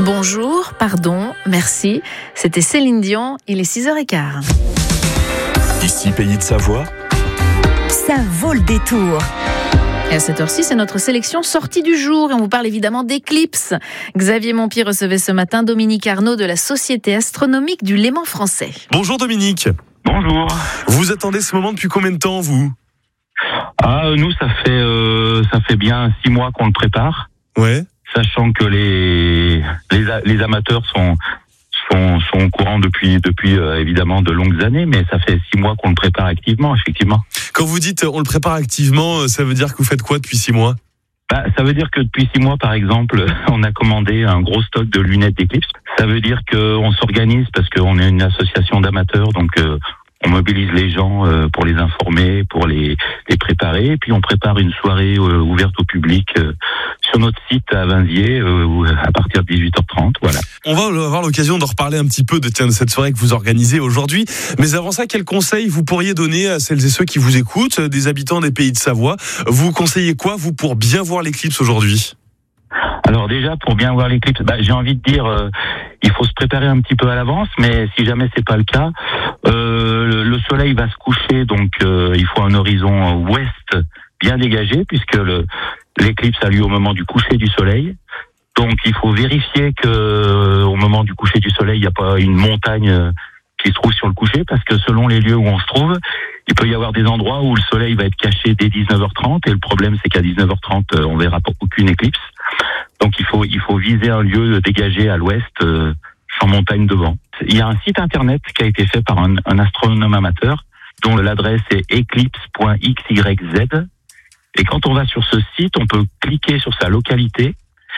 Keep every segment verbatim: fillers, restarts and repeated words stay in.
Bonjour, pardon, merci. C'était Céline Dion, il est six heures quinze. Ici, Pays de Savoie. Ça vaut le détour. Et à cette heure-ci, c'est notre sélection sortie du jour et on vous parle évidemment d'éclipses. Xavier Montpied recevait ce matin Dominique Arnaud de la Société astronomique du Léman français. Bonjour Dominique. Bonjour. Vous attendez ce moment depuis combien de temps, vous ? Ah, nous, ça fait euh, ça fait bien six mois qu'on le prépare. Ouais. Sachant que les les, les amateurs sont sont sont au courant depuis depuis euh, évidemment de longues années, mais ça fait six mois qu'on le prépare activement, effectivement. Quand vous dites on le prépare activement, ça veut dire que vous faites quoi depuis six mois ? Bah, ça veut dire que depuis six mois, par exemple, on a commandé un gros stock de lunettes d'éclipse. Ça veut dire qu'on s'organise parce qu'on est une association d'amateurs, donc euh, on mobilise les gens euh, pour les informer, pour les, les préparer. Et puis on prépare une soirée euh, ouverte au public euh, sur notre site à Vinziers euh, à partir de dix-huit heures trente. Voilà. On va avoir l'occasion de reparler un petit peu de, tiens, de cette soirée que vous organisez aujourd'hui. Mais avant ça, quels conseils vous pourriez donner à celles et ceux qui vous écoutent, des habitants des Pays de Savoie ? Vous conseillez quoi, vous, pour bien voir l'éclipse aujourd'hui ? Alors déjà, pour bien voir l'éclipse, bah, j'ai envie de dire, euh, il faut se préparer un petit peu à l'avance, mais si jamais c'est pas le cas, euh, le, le soleil va se coucher, donc euh, il faut un horizon ouest bien dégagé, puisque le, l'éclipse a lieu au moment du coucher du soleil. Donc il faut vérifier que au moment du coucher du soleil, il n'y a pas une montagne qui se trouve sur le coucher, parce que selon les lieux où on se trouve, il peut y avoir des endroits où le soleil va être caché dès dix-neuf heures trente, et le problème c'est qu'à dix-neuf heures trente, on verra aucune éclipse. Donc il faut il faut viser un lieu dégagé à l'ouest, euh, sans montagne devant. Il y a un site internet qui a été fait par un, un astronome amateur, dont l'adresse est eclipse point x y z. Et quand on va sur ce site, on peut cliquer sur sa localité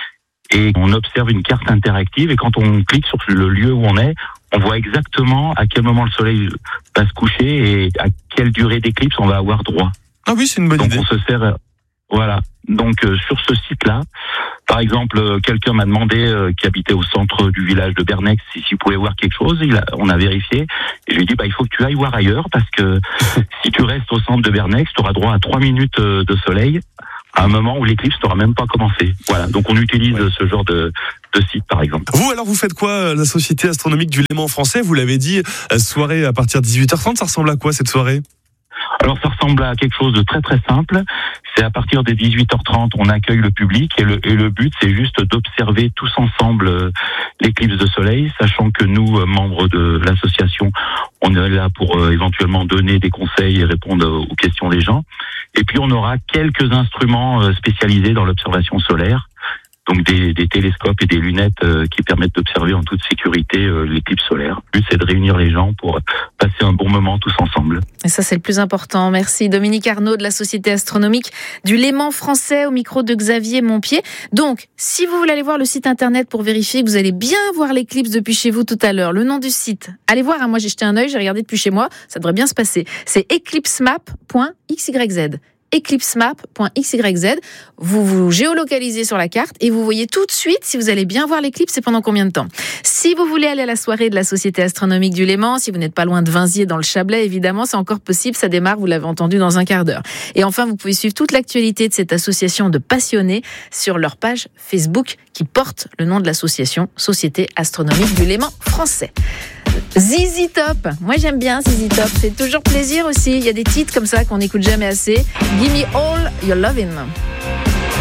et on observe une carte interactive. Et quand on clique sur le lieu où on est, on voit exactement à quel moment le soleil va se coucher et à quelle durée d'éclipse on va avoir droit. Ah oui, c'est une bonne Donc idée. on se sert, voilà. Donc euh, sur ce site-là, par exemple, euh, quelqu'un m'a demandé euh, qui habitait au centre du village de Bernex si s'il pouvait voir quelque chose. Il a, on a vérifié et je lui ai dit bah il faut que tu ailles voir ailleurs parce que si tu restes au centre de Bernex, tu auras droit à trois minutes euh, de soleil à un moment où l'éclipse n'aura même pas commencé. Voilà. Donc on utilise ouais. ce genre de de site par exemple. Vous alors vous faites quoi, la Société astronomique du Léman français ? Vous l'avez dit, soirée à partir de dix-huit heures trente. Ça ressemble à quoi cette soirée ? Alors ça ressemble à quelque chose de très très simple. C'est à partir des dix-huit heures trente, on accueille le public et le, et le but c'est juste d'observer tous ensemble euh, l'éclipse de soleil, sachant que nous, euh, membres de l'association, on est là pour euh, éventuellement donner des conseils et répondre euh, aux questions des gens. Et puis on aura quelques instruments euh, spécialisés dans l'observation solaire. Donc des, des télescopes et des lunettes euh, qui permettent d'observer en toute sécurité euh, l'éclipse solaire. Le but c'est de réunir les gens pour passer un bon moment tous ensemble. Et ça c'est le plus important. Merci Dominique Arnaud de la Société astronomique du Léman français au micro de Xavier Montpied. Donc si vous voulez aller voir le site internet pour vérifier que vous allez bien voir l'éclipse depuis chez vous tout à l'heure, le nom du site, allez voir, hein, moi j'ai jeté un œil, j'ai regardé depuis chez moi, ça devrait bien se passer. C'est eclipsemap point x y z. eclipsemap point x y z. Vous vous géolocalisez sur la carte et vous voyez tout de suite si vous allez bien voir l'éclipse et pendant combien de temps. Si vous voulez aller à la soirée de la Société astronomique du Léman, si vous n'êtes pas loin de Vinziers dans le Chablais, évidemment, c'est encore possible. Ça démarre, vous l'avez entendu, dans un quart d'heure. Et enfin, vous pouvez suivre toute l'actualité de cette association de passionnés sur leur page Facebook qui porte le nom de l'association Société astronomique du Léman français. Z Z Top, moi j'aime bien Z Z Top, c'est toujours plaisir aussi. Il y a des titres comme ça qu'on n'écoute jamais assez. Give me all your lovin'.